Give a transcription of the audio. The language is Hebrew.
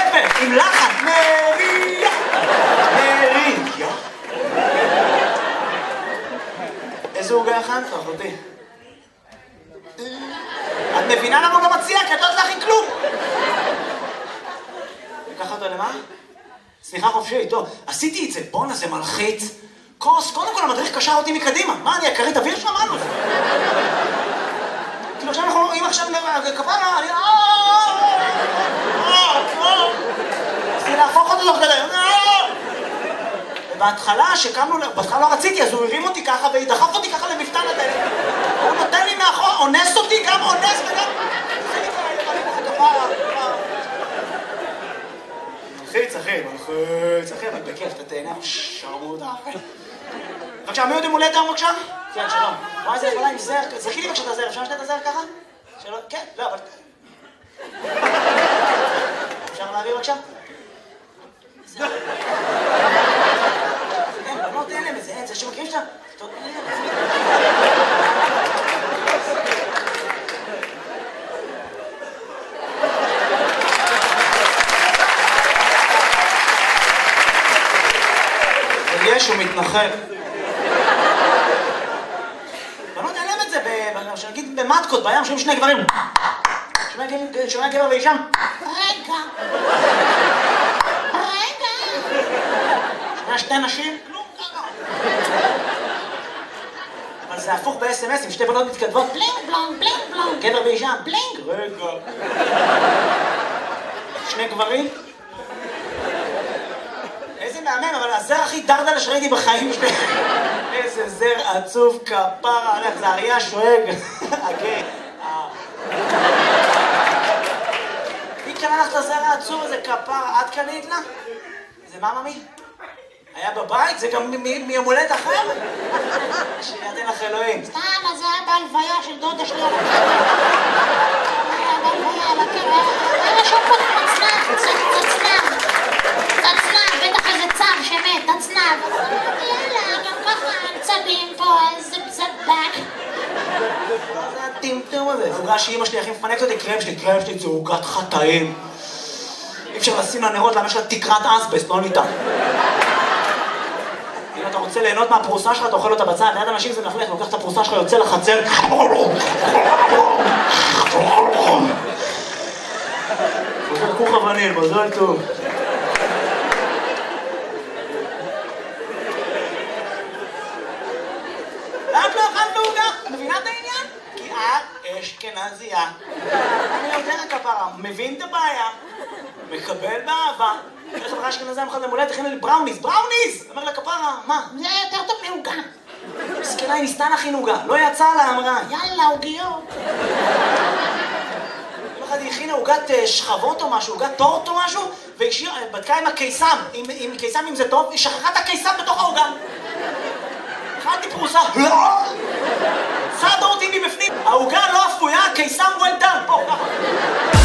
להפך, עם לחץ. מריה. מריה. איזה עוגה הכנת, אחותי? את מבינה למה הוא לא מציע? כי את לא יודעת להכין כלום. לקח אותו למה? סליחה חופשית, טוב. עשיתי את זה, בואנה זה מלחיץ. כוס, קודם כל המדריך קשר אותי מקדימה. מה, אני אקרית אוויר שם? מה זה? כאילו עכשיו אנחנו, אם עכשיו כפרה, אני... רציתי להפוך אותו תוך כדי. ובהתחלה, שקמנו, בהתחלה לא רציתי, אז הוא הרים אותי ככה ודחף אותי ככה למפתן הדלת. הוא נותן לי מאחור, אונס אותי, גם אונס וגם... מלחיץ, אחי, אבל בכיף, אתה תהנה, שרמוטה. בבקשה, מי עוד יום הולדת היום בבקשה? כן, שלום. וואי, זה יכולה עם זר, זכי לי בבקשה את הזר, אפשר לשתת את הזר ככה? שלום, כן, לא, אבל... אפשר להעביר בבקשה? זר. אין, בנות אין להם את זה, אין, זה שמכירים שאתה... הוא מתנחל. בנות אין להם את זה, שנגיד במטקות, בים, שומעים שני גברים. שומע גבר ואישה. רגע. שומע שתי נשים. כלום ככה. אבל זה הפוך ב-SMS, עם שתי בנות מתכתבות. בלינג בלונג, בלינג בלונג. גבר ואישה. בלינג. רגע. שני גברים. איזה מהמם, אבל הזר הכי דרדל שראיתי בחיים שלי. איזה זר עצוב כפרה, הלך, זה אריה שואג. אוקיי. מי קנה לך את הזר העצוב הזה כפרה? את קנית לה? זה מה ממי? היה בבית? זה גם מיום הולדת אחר? שידן לך אלוהים. סתם, אז זה היה בהלוויה של דודה שלי על הקבר. היה בהלוויה על הקבר. היה שם פה צנב. בטח איזה צב שמת, תצנב. יאללה, גם ככה צבים פה, איזה צדק. מה זה הטמטום הזה? עוגה שאמא שלי הכי מפנקת אותי, קרם שלי זה עוגת חטאים. אי אפשר לשים לנרות, למה יש לה תקרת אסבסט, לא ניתן. אם אתה רוצה ליהנות מהפרוסה שלך, אתה אוכל אותה בצד, ליד אנשים זה מלכלך, לוקח את הפרוסה שלך, יוצא לחצר. חוזר כוך אבנים, מזל טוב. את לא אכלת בעוגה? את מבינה את העניין? כי את אשכנזייה. אני יודע כפרה, מבין את הבעיה, מקבל באהבה. איך חברה אשכנזייה מחד למולדת, הכינה לי בראוניס. אומר לה כפרה, מה? זה היה יותר טוב מעוגה. מסכנה, היא ניסתה להכין עוגה, לא יצאה לה, אמרה. יאללה, עוגיות. יום אחד היא הכינה עוגת שכבות או משהו, עוגת טורט או משהו, והיא בדקה עם הקיסם, עם קיסם אם זה טוב, היא שכחה את הקיסם בתוך העוגה. אכלתי פרוסה, צד אותי מבפנים, העוגה לא אפויה, קיסם well done, פה, ככה.